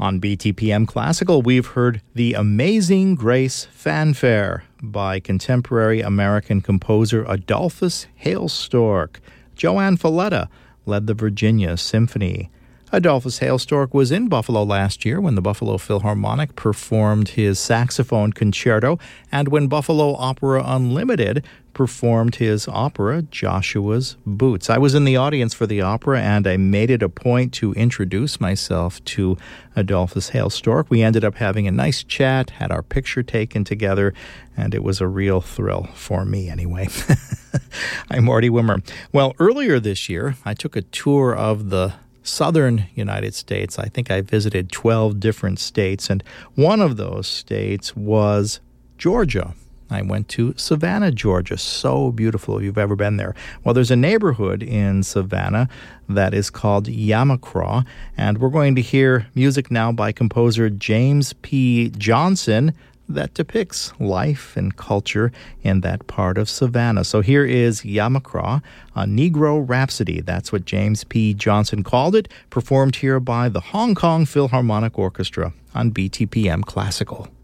On BTPM Classical, we've heard The Amazing Grace Fanfare by contemporary American composer Adolphus Hailstork. Joanne Falletta led the Virginia Symphony. Adolphus Hailstork was in Buffalo last year when the Buffalo Philharmonic performed his saxophone concerto, and when Buffalo Opera Unlimited performed his opera, Joshua's Boots. I was in the audience for the opera, and I made it a point to introduce myself to Adolphus Hailstork. We ended up having a nice chat, had our picture taken together, and it was a real thrill for me anyway. I'm Marty Wimmer. Well, earlier this year, I took a tour of the southern United States. I think I visited 12 different states, and one of those states was Georgia. I went to Savannah, Georgia. So beautiful if you've ever been there. Well, there's a neighborhood in Savannah that is called Yamacraw, and we're going to hear music now by composer James P. Johnson that depicts life and culture in that part of Savannah. So here is Yamacraw, a Negro Rhapsody. That's what James P. Johnson called it, performed here by the Hong Kong Philharmonic Orchestra on BTPM Classical.